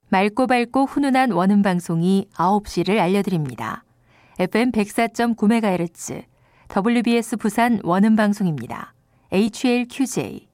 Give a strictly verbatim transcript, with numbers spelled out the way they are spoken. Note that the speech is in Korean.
맑고 밝고 훈훈한 원음 방송이 아홉 시를 알려드립니다. 에프엠 백사 점 구 메가헤르츠 더블유비에스 부산 원음 방송입니다. 에이치엘큐제이